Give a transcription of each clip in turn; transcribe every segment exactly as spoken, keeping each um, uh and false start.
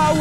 whoa,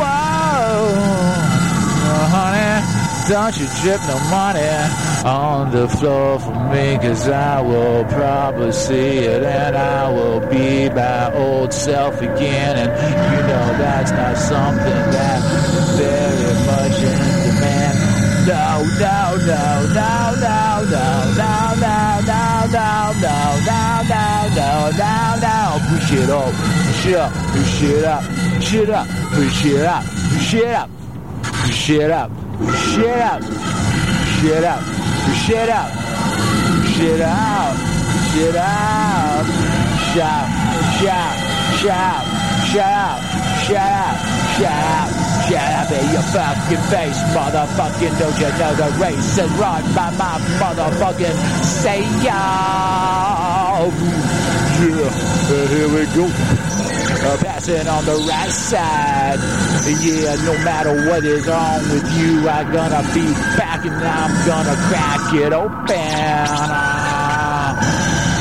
oh, honey, don't you drip no money on the floor for me, cause I will probably see it and I will be my old self again. And you know that's not something that's very much in demand. No, no, no, no, no, no, no, no, no, no, no, no, no, no, no, no. Push it up, push it up, push it up, push it up, push it up, push it up, push it up, push it up, push it up, push it up, push it out, push it out. Shout, shout, shout, shout, shout, shout, shut up in your fucking face, motherfucking. Don't you know the race and run by my motherfucking say yo. Yeah, and here we go. Uh, passing on the right side. Yeah, no matter what is wrong with you, I'm gonna be back and I'm gonna crack it open. Uh,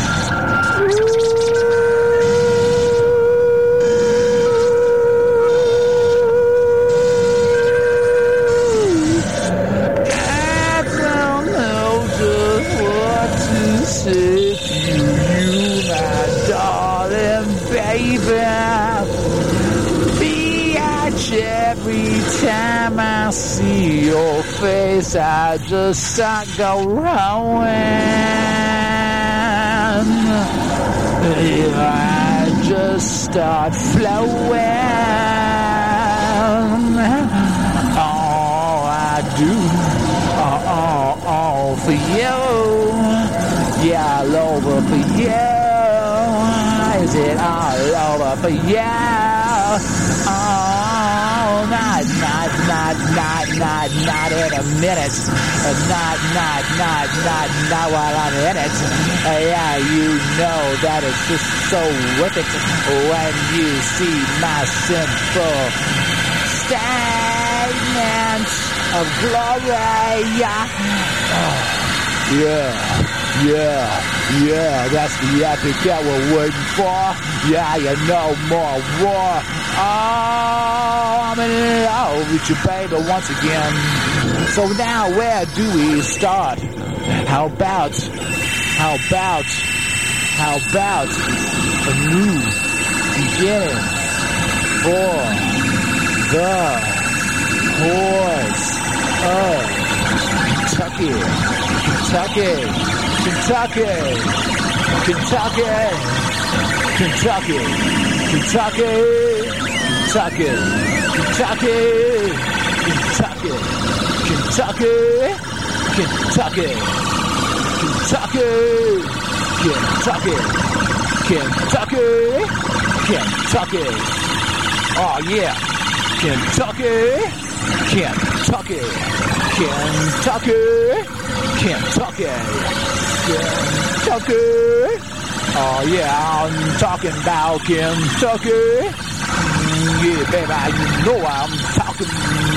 say to you, my darling baby, bitch, every time I see your face, I just start going. I just start flowing. All I do, uh, all, all for you. Yeah, all over for you. Is it all over for you? Oh, not, not, not, not, not, not in a minute. Not, not, not, not, not while I'm in it. Yeah, you know that it's just so worth it when you see my simple statement of glory. Oh. Yeah. Yeah, yeah, that's the epic that we're waiting for. Yeah, you know more war. Oh, I'm in love with you, baby, once again. So now where do we start? How about, how about, how about a new beginning for the horse of Kentucky? Kentucky. Kentucky, Kentucky, Kentucky, Kentucky, Kentucky, Kentucky, Kentucky, Kentucky, Kentucky, Kentucky, Kentucky, Kentucky. Oh yeah, Kentucky, Kentucky, Kentucky, Kentucky. Kentucky. Oh yeah, I'm talking about Kentucky. Yeah, baby, you know I'm talking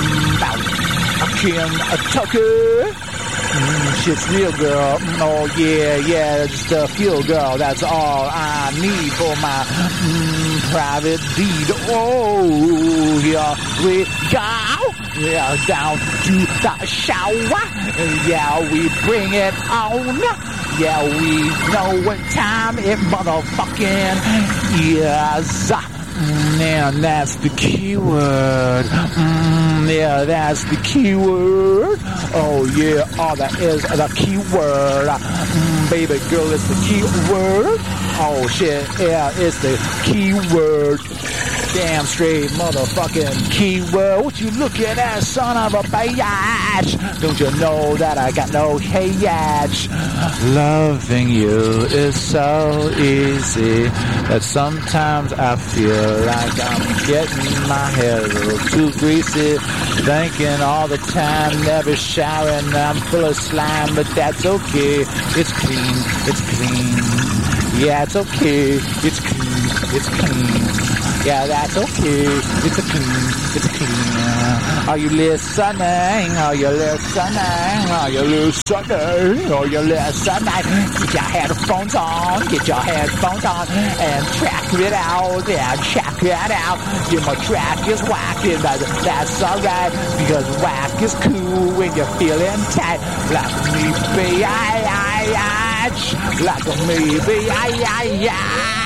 about Kentucky. Mm, shit's real, girl. Oh yeah, yeah, just a feel, girl. That's all I need for my mm, private deed. Oh, here we go. Yeah, down to the shower. Yeah, we bring it on. Yeah, we know what time it motherfucking is. Mm, yeah, that's the key word. Mm, yeah, that's the key word. Oh yeah, all that is the key word. Mm, baby girl, it's the key word. Oh shit, yeah, it's the key word. Damn straight motherfucking keyword. What you looking at, son of a bitch? Don't you know that I got no hatch? Loving you is so easy that sometimes I feel like I'm getting my hair a little too greasy. Thinking all the time, never showering. I'm full of slime, but that's okay. It's clean, it's clean. Yeah, it's okay. It's clean, it's clean. Yeah, that's okay. It's a clean, it's clean. Are you listening? Are you listening? Are you listening? Are you listening? Get your headphones on, get your headphones on, and check it out, yeah, check it out. Yeah, my track is whacking, but that's alright, because whack is cool when you're feeling tight. Like me, be I, I, I, like me, be I, I, I.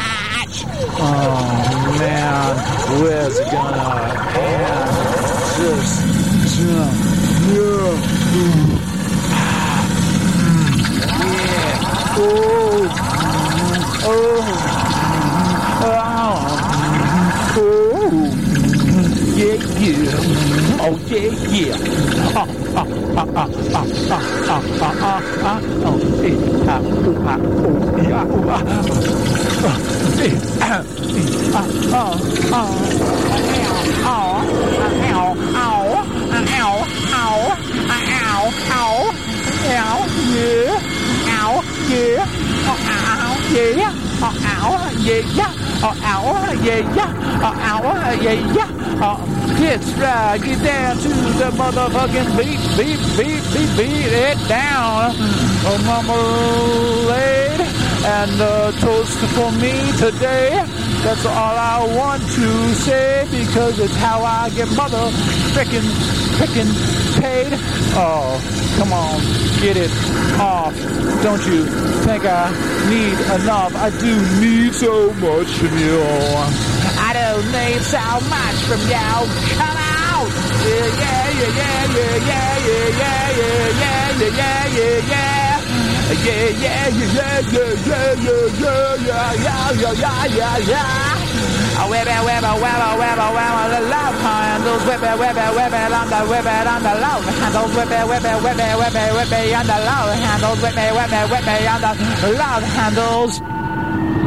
Oh man, where's it gonna end? Just, just, yeah, yeah, oh, oh, oh, oh, yeah, yeah, oh yeah, yeah, ah, ah, ah, ah, ah, ah, ah, ah, ah, ah, oh, eh, ah, oh, ah, oh, yeah, oh, ah, oh, eh, ah, ah, oh, oh, ow, ow, ow, ow, ow, ow, ow, ow, yeah, ow, yeah, oh, ow, yeah, oh, ow, yeah, oh, ow, yeah, oh, ow, yeah, oh, it's right, get down to the motherfucking beat, beat, beat, beat, beat it down, oh, marmalade, and uh, toast for me today. That's all I want to say, because it's how I get mother frickin' frickin' paid. Oh, come on, get it off. Don't you think I need enough? I do need so much from you. I don't need so much from you. Come out. Yeah, yeah, yeah, yeah, yeah, yeah, yeah, yeah, yeah, yeah, yeah, yeah, yeah. Yeah, yeah, yeah, yeah, yeah, yeah, yeah, yeah, yeah, yeah, yeah, yeah, yeah. Whip it, whip it, whip it, whip it, whip it, the love handles. Whip it, whip it, whip it on the, whip it on the love handles. Whip it, whip it, whip it, whip it, whip it on the love handles. Whip it, whip it, whip it on the love handles.